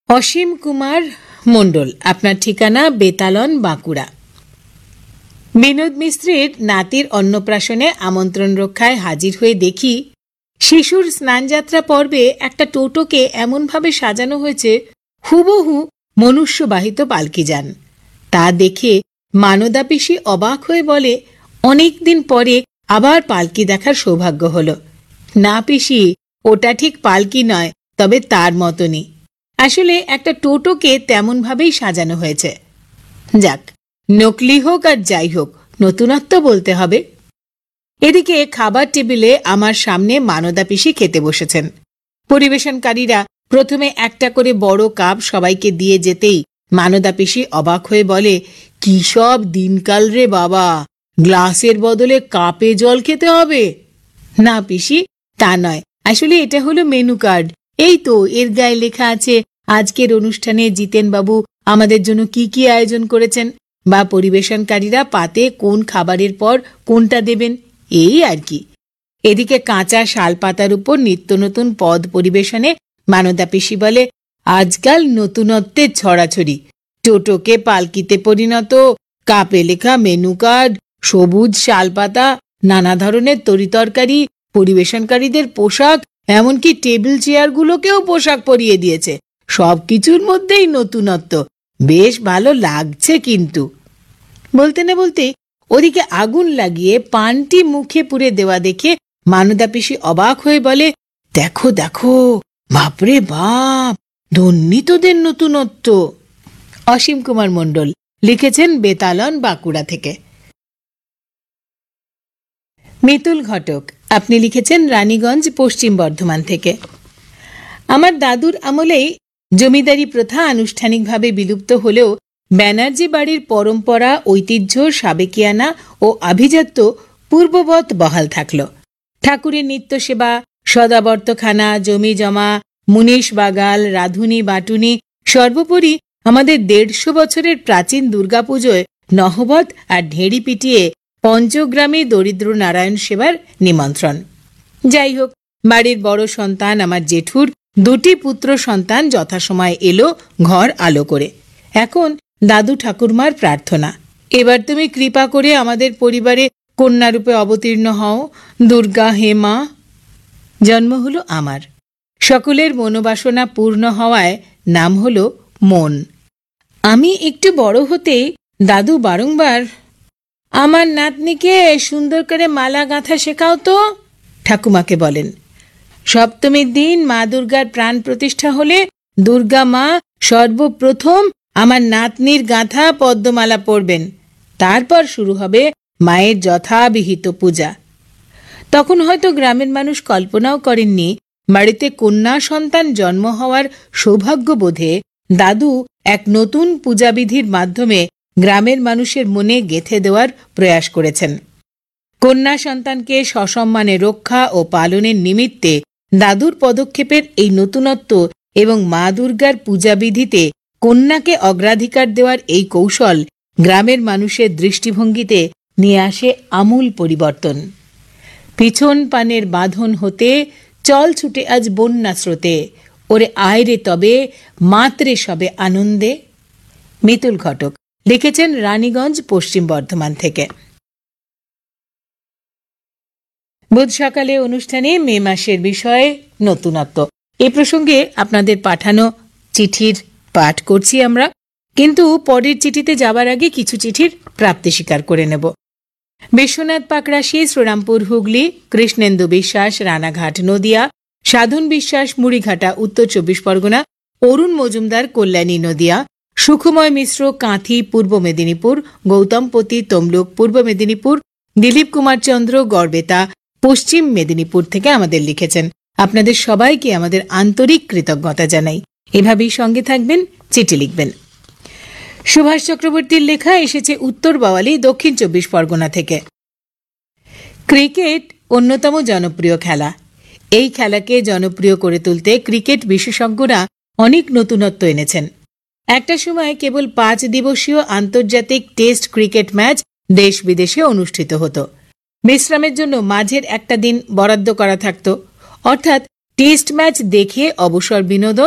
অসীম কুমার মণ্ডল, আপনার ঠিকানা বেতালন, বাঁকুড়া। বিনোদ মিস্ত্রির নাতির অন্নপ্রাশনে আমন্ত্রণ রক্ষায় হাজির হয়ে দেখি শিশুর স্নানযাত্রা পর্বে একটা টোটোকে এমনভাবে সাজানো হয়েছে হুবহু মনুষ্যবাহিত পালকি যান। তা দেখে মানদা পিসি অবাক হয়ে বলে, অনেকদিন পরে আবার পালকি দেখার সৌভাগ্য হলো। না পিসি, ওটা ঠিক পালকি নয়, তবে তার মতনই। আসলে একটা টোটোকে তেমনভাবেই সাজানো হয়েছে। যাক, নকলি হোক আর যাই হোক, নতুনত্ব বলতে হবে। এদিকে খাবার টেবিলে আমার সামনে মানদা পিসি খেতে বসেছেন। পরিবেশনকারীরা প্রথমে একটা করে বড় কাপ সবাইকে দিয়ে যেতেই মানদা পিসি অবাক হয়ে বলে, কি সব দিনকাল রে বাবা, গ্লাসের বদলে কাপে জল খেতে হবে। না পিসি, তা নয়, আসলে এটা হলো মেনু কার্ড। এই তো এর গায়ে লেখা আছে আজকের অনুষ্ঠানে জিতেনবাবু আমাদের জন্য কি কি আয়োজন করেছেন, বা পরিবেশনকারীরা পাতে কোন খাবারের পর কোনটা দেবেন, এই আর কি। এদিকে কাঁচা শাল পাতার উপর নিত্য নতুন পদ পরিবেশনে মানদা পিসি বলে, আজকাল নতুনত্বের ছড়াছড়ি, টোটোকে পালকিতে পরিণত, কাপে লেখা মেনু কার্ড, সবুজ শাল পাতা, নানা ধরনের তরিতরকারি, পরিবেশনকারীদের পোশাক, এমনকি টেবিল চেয়ারগুলোকেও পোশাক পরিয়ে দিয়েছে। সবকিছুর মধ্যেই নতুনত্ব, বেশ ভালো লাগছে। কিন্তু বলতে না বলতে ওদিকে আগুন লাগিয়ে পানটি মুখে পুরে দেওয়া দেখে মানদা পিসি অবাক হয়ে বলে, দেখো দেখো, বাপরে বাপ, ধন্যী তোদের নতুনত্ব। অসীম কুমার মণ্ডল লিখেছেন বেতালন, বাঁকুড়া থেকে। মিতুল ঘটক, আপনি লিখেছেন রানীগঞ্জ, পশ্চিম বর্ধমান থেকে। আমার দাদুর আমলেই জমিদারি প্রথা আনুষ্ঠানিকভাবে বিলুপ্ত হলেও ব্যানার্জি বাড়ির পরম্পরা, ঐতিহ্য, সাবেকিয়ানা ও আভিজাত্য পূর্ববৎ বহাল থাকল। ঠাকুরের নিত্য সেবা, সদাবর্তখানা, জমি জমা, মুনিশ বাগাল, রাধুনি বাটুনি, সর্বোপরি আমাদের 150 বছরের প্রাচীন দুর্গাপুজোয় নহবত আর ঢেড়ি পিটিয়ে পঞ্চগ্রামে দরিদ্র নারায়ণ সেবার নিমন্ত্রণ। যাই হোক, বাড়ির বড় সন্তান আমার জেঠুর 2টি পুত্র সন্তান যথাসময় এলো ঘর আলো করে। এখন দাদু ঠাকুরমার প্রার্থনা, এবার তুমি কৃপা করে আমাদের পরিবারে কন্যারূপে অবতীর্ণ হও, দুর্গা হে মা। জন্ম হলো আমার, সকলের মনোবাসনা পূর্ণ হওয়ায় নাম হলো মন। আমি একটু বড় হতেই দাদু বারংবার, আমার নাতনিকে সুন্দর করে মালা গাঁথা শেখাও তো, ঠাকুমাকে বলেন। সপ্তমীর দিন মা দুর্গার প্রাণ প্রতিষ্ঠা হলে দুর্গা মা সর্বপ্রথম আমার নাতনির গাঁথা পদ্মমালা পরবেন, তারপর শুরু হবে মায়ের যথাবিহিত পূজা। তখন হয়তো গ্রামের মানুষ কল্পনাও করেননি বাড়িতে কন্যা সন্তান জন্ম হওয়ার সৌভাগ্যবোধে দাদু এক নতুন পূজাবিধির মাধ্যমে গ্রামের মানুষের মনে গেঁথে দেওয়ার প্রয়াস করেছেন। কন্যা সন্তানকে সসম্মানে রক্ষা ও পালনের নিমিত্তে দাদুর পদক্ষেপের এই নতুনত্ব এবং মা দুর্গার পূজাবিধিতে কন্যাকে অগ্রাধিকার দেওয়ার এই কৌশল গ্রামের মানুষের দৃষ্টিভঙ্গিতে নিয়ে আসে আমূল পরিবর্তন। পিছন পানের বাঁধন হতে চল ছুটে আজ বন্যা স্রোতে, ওরে আয় রে তবে মাত্রে সবে আনন্দে। মিতুল ঘটক লিখেছেন রানীগঞ্জ, পশ্চিম বর্ধমান থেকে। বুধ সকালে অনুষ্ঠানে মে মাসের বিষয়ে নতুনত্ব, এ প্রসঙ্গে আপনাদের পাঠানো চিঠির পাঠ করছি আমরা, কিন্তু পরের চিঠিতে যাবার আগে কিছু চিঠির প্রাপ্তি স্বীকার করে নেব। বিশ্বনাথ পাকরাশি, শ্রীরামপুর, হুগলি; কৃষ্ণেন্দু বিশ্বাস, রানাঘাট, নদিয়া; সাধন বিশ্বাস, মুড়িঘাটা, উত্তর 24 পরগনা; অরুণ মজুমদার, কল্যাণী, নদিয়া; সুখময় মিশ্র, কাঁথি, পূর্ব মেদিনীপুর; গৌতম পতি, তমলুক, পূর্ব মেদিনীপুর; দিলীপ কুমার চন্দ্র, গড়বেতা, পশ্চিম মেদিনীপুর থেকে আমাদের লিখেছেন। আপনাদের সবাইকে আমাদের আন্তরিক কৃতজ্ঞতা জানাই। এভাবেই সঙ্গে থাকবেন, চিঠি লিখবেন। সুভাষ চক্রবর্তীর লেখা এসেছে উত্তর বাওয়ালি, দক্ষিণ 24 পরগনা থেকে। ক্রিকেট অন্যতম জনপ্রিয় খেলা। এই খেলাকে জনপ্রিয় করে তুলতে ক্রিকেট বিশেষজ্ঞরা অনেক নতুনত্ব এনেছেন। একটা সময় কেবল 5 দিবসীয় আন্তর্জাতিক টেস্ট ক্রিকেট ম্যাচ দেশ বিদেশে অনুষ্ঠিত হতো। বিশ্রামের জন্য মাঝের একটা দিন বরাদ্দ করা থাকত, অর্থাৎ টেস্ট ম্যাচ দেখে অবসর বিনোদন